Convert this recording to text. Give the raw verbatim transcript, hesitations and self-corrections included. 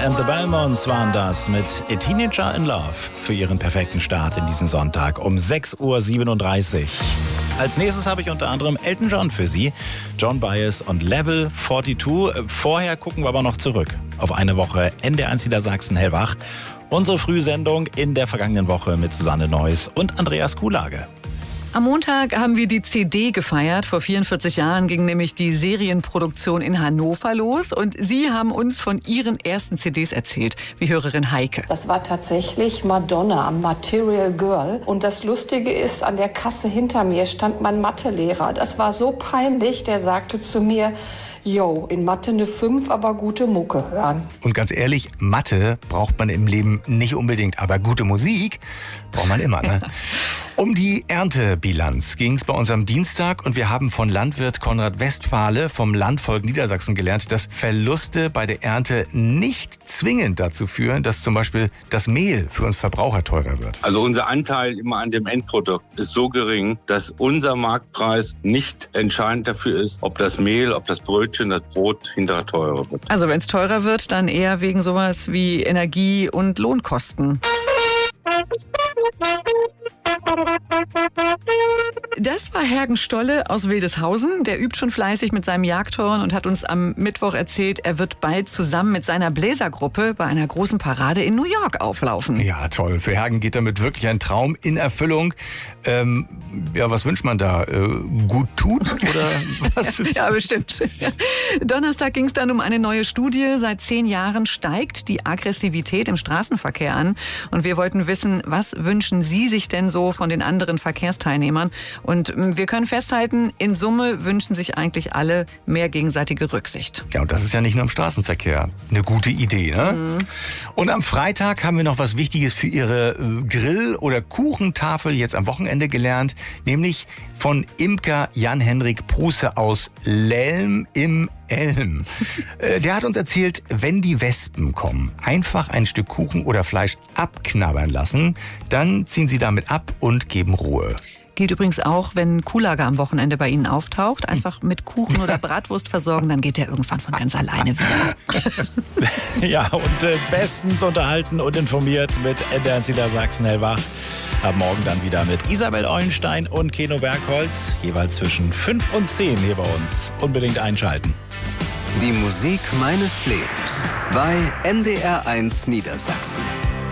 and the Belmonts waren das mit A Teenager in Love für ihren perfekten Start in diesen Sonntag um sechs Uhr siebenunddreißig. Als nächstes habe ich unter anderem Elton John für Sie, John Baez und Level zweiundvierzig. Vorher gucken wir aber noch zurück auf eine Woche N D R eins Niedersachsen hellwach. Unsere Frühsendung in der vergangenen Woche mit Susanne Neuss und Andreas Kuhlage. Am Montag haben wir die C D gefeiert. Vor vierundvierzig Jahren ging nämlich die Serienproduktion in Hannover los. Und Sie haben uns von Ihren ersten C Ds erzählt, wie Hörerin Heike. Das war tatsächlich Madonna am Material Girl. Und das Lustige ist, an der Kasse hinter mir stand mein Mathelehrer. Das war so peinlich, der sagte zu mir: Jo, in Mathe eine fünf, aber gute Mucke hören. Und ganz ehrlich, Mathe braucht man im Leben nicht unbedingt, aber gute Musik braucht man immer, ne? Um die Erntebilanz ging es bei uns am Dienstag und wir haben von Landwirt Konrad Westphale vom Landvolk Niedersachsen gelernt, dass Verluste bei der Ernte nicht zwingend dazu führen, dass zum Beispiel das Mehl für uns Verbraucher teurer wird. Also unser Anteil immer an dem Endprodukt ist so gering, dass unser Marktpreis nicht entscheidend dafür ist, ob das Mehl, ob das Brötchen, das Brot hinterher teurer wird. Also wenn es teurer wird, dann eher wegen sowas wie Energie- und Lohnkosten. Das war Hergen Stolle aus Wildeshausen. Der übt schon fleißig mit seinem Jagdhorn und hat uns am Mittwoch erzählt, er wird bald zusammen mit seiner Bläsergruppe bei einer großen Parade in New York auflaufen. Ja, toll. Für Hergen geht damit wirklich ein Traum in Erfüllung. Ähm, ja, was wünscht man da? Äh, gut tut oder was? Ja, bestimmt. Donnerstag ging es dann um eine neue Studie. Seit zehn Jahren steigt die Aggressivität im Straßenverkehr an. Und wir wollten wissen, was wünschen Sie sich denn so von den anderen Verkehrsteilnehmern? Und wir können festhalten, in Summe wünschen sich eigentlich alle mehr gegenseitige Rücksicht. Ja, und das ist ja nicht nur im Straßenverkehr eine gute Idee, ne? Mhm. Und am Freitag haben wir noch was Wichtiges für Ihre Grill- oder Kuchentafel jetzt am Wochenende gelernt, nämlich von Imker Jan-Henrik Prusse aus Lelm im Elm. Der hat uns erzählt, wenn die Wespen kommen, einfach ein Stück Kuchen oder Fleisch abknabbern lassen, dann ziehen sie damit ab und geben Ruhe. Gilt übrigens auch, wenn Kuhlager am Wochenende bei Ihnen auftaucht. Einfach mit Kuchen oder Bratwurst versorgen, dann geht der irgendwann von ganz alleine wieder. Ja, und äh, bestens unterhalten und informiert mit N D R eins Niedersachsen hellwach. Ab morgen dann wieder mit Isabel Eulenstein und Keno Bergholz. Jeweils zwischen fünf und zehn hier bei uns. Unbedingt einschalten. Die Musik meines Lebens bei N D R eins Niedersachsen.